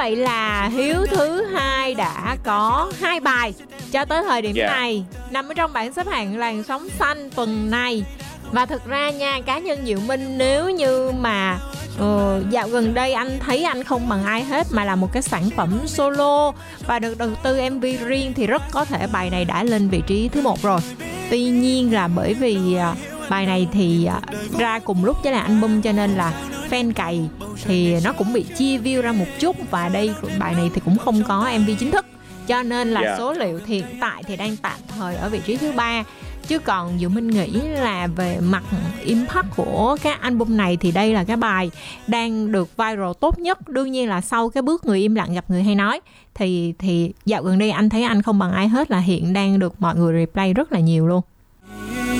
vậy là Hiếu thứ hai đã có 2 bài cho tới thời điểm này nằm ở trong bảng xếp hạng làn sóng xanh tuần này. Và thực ra nha, cá nhân Diệu Minh nếu như mà dạo gần đây anh thấy Anh Không Bằng Ai Hết mà là một cái sản phẩm solo và được đầu tư MV riêng thì rất có thể bài này đã lên vị trí thứ 1 rồi. Tuy nhiên là bởi vì bài này thì ra cùng lúc với là album cho nên là fan cày thì nó cũng bị chia view ra một chút. Và đây bài này thì cũng không có MV chính thức cho nên là số liệu hiện tại thì đang tạm thời ở vị trí thứ 3. Chứ còn Diệu Minh nghĩ là về mặt impact của cái album này thì đây là cái bài đang được viral tốt nhất. Đương nhiên là sau cái bước Người Im Lặng Gặp Người Hay Nói thì dạo gần đây anh thấy Anh Không Bằng Ai Hết là hiện đang được mọi người replay rất là nhiều luôn.